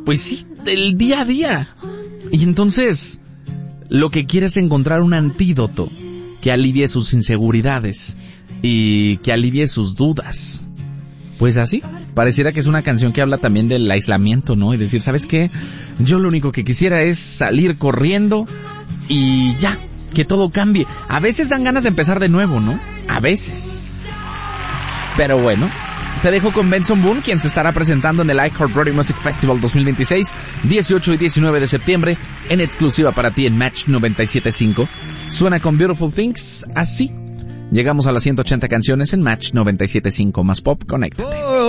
pues sí, del día a día. Y entonces, lo que quiere es encontrar un antídoto que alivie sus inseguridades y que alivie sus dudas. Pues así, pareciera que es una canción que habla también del aislamiento, ¿no? Y decir, ¿sabes qué? Yo lo único que quisiera es salir corriendo y ya, que todo cambie. A veces dan ganas de empezar de nuevo, ¿no? A veces. Pero bueno, te dejo con Benson Boone, quien se estará presentando en el iHeartRadio Music Festival 2026, 18 y 19 de septiembre, en exclusiva para ti en Match 97.5. Suena con Beautiful Things, así. Llegamos a las 180 canciones en Match 97.5 más Pop. Conéctate.